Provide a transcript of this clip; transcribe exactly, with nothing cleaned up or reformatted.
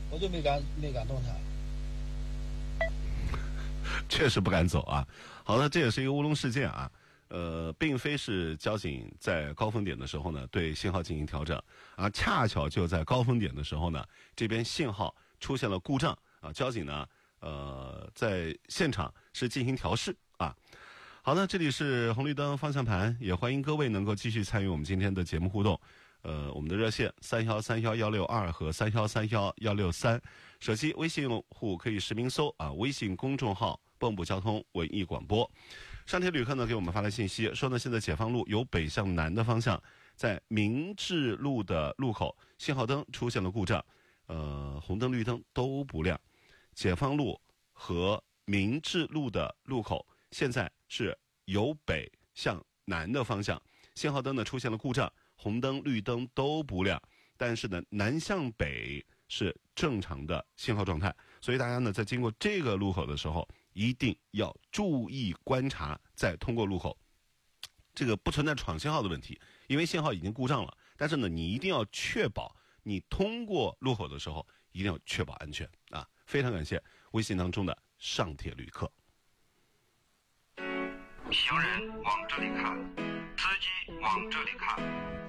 我就没敢没敢动弹。 确实不敢走啊。好的，这也是一个乌龙事件啊。呃，并非是交警在高峰点的时候呢对信号进行调整，而恰巧就在高峰点的时候呢，这边信号出现了故障啊。交警呢，呃，在现场是进行调试啊。好的，这里是红绿灯方向盘，也欢迎各位能够继续参与我们今天的节目互动。呃，我们的热线三幺三幺幺六二和三幺三幺幺六三，手机微信用户可以实名搜啊，微信公众号蚌埠交通文艺广播。上铁旅客呢给我们发来信息说呢，现在解放路由北向南的方向，在明治路的路口信号灯出现了故障，呃，红灯绿灯都不亮。解放路和明治路的路口现在是由北向南的方向，信号灯呢出现了故障，红灯绿灯都不亮，但是呢南向北是正常的信号状态，所以大家呢在经过这个路口的时候一定要注意观察，再通过路口。这个不存在闯信号的问题，因为信号已经故障了，但是呢你一定要确保你通过路口的时候一定要确保安全啊！非常感谢微信当中的上铁旅客。 行人往这里看，司机往这里看，